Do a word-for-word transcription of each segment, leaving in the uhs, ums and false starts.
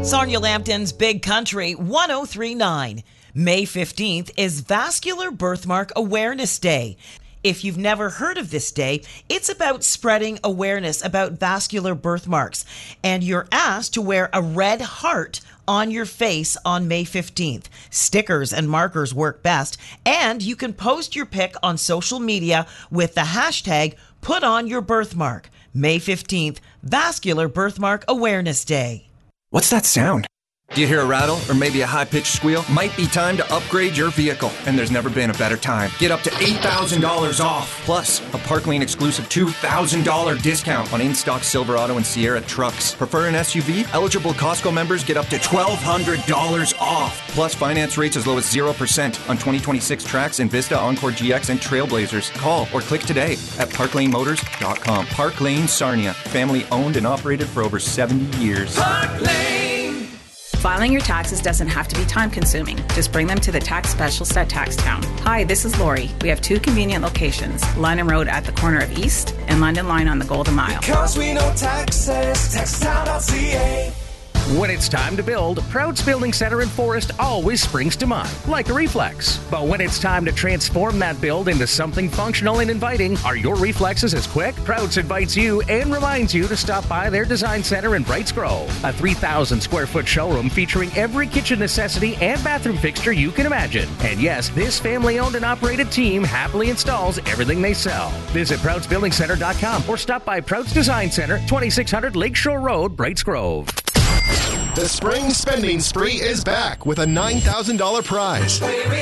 Sarnia Lambton's Big Country one oh three point nine. May fifteenth is Vascular Birthmark Awareness Day. If you've never heard of this day, it's about spreading awareness about vascular birthmarks. And you're asked to wear a red heart on your face on May fifteenth. Stickers and markers work best. And you can post your pic on social media with the hashtag Put On Your Birthmark. May fifteenth, Vascular Birthmark Awareness Day. What's that sound? Do you hear a rattle or maybe a high-pitched squeal? Might be time to upgrade your vehicle, and there's never been a better time. Get up to eight thousand dollars off, plus a Park Lane exclusive two thousand dollars discount on in-stock Silverado and Sierra trucks. Prefer an S U V? Eligible Costco members get up to twelve hundred dollars off, plus finance rates as low as zero percent on twenty twenty-six Trax and Vista, Encore G X, and Trailblazers. Call or click today at park lane motors dot com. Park Lane Sarnia, family owned and operated for over seventy years. Park Lane! Filing your taxes doesn't have to be time-consuming. Just bring them to the tax specialist at Taxtown. Hi, this is Lori. We have two convenient locations, London Road at the corner of East and London Line on the Golden Mile. Because we know taxes, taxtown dot c a. When it's time to build, Prouds Building Center in Forest always springs to mind, like a reflex. But when it's time to transform that build into something functional and inviting, are your reflexes as quick? Prouds invites you and reminds you to stop by their design center in Brights Grove, a three thousand square foot showroom featuring every kitchen necessity and bathroom fixture you can imagine. And yes, this family-owned and operated team happily installs everything they sell. Visit prouds building center dot com or stop by Prouds Design Center, twenty-six hundred Lakeshore Road, Brights Grove. The spring spending spree is back with a nine thousand dollars prize.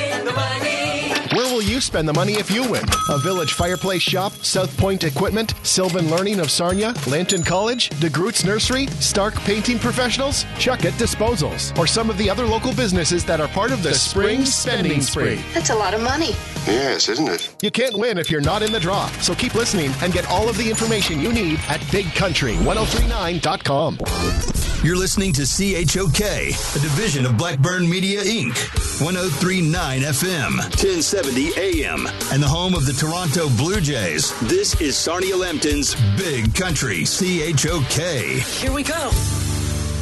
Where will you spend the money if you win? A Village Fireplace Shop, South Point Equipment, Sylvan Learning of Sarnia, Lambton College, DeGroots Nursery, Stark Painting Professionals, Chuckett Disposals, or some of the other local businesses that are part of the, the spring spending spree. That's a lot of money. Yes, isn't it? You can't win if you're not in the draw, so keep listening and get all of the information you need at big country ten thirty-nine dot com. You're listening to C H O K, a division of Blackburn Media, Incorporated. ten thirty-nine F M, ten seventy A M, and the home of the Toronto Blue Jays. This is Sarnia Lambton's Big Country C H O K. Here we go.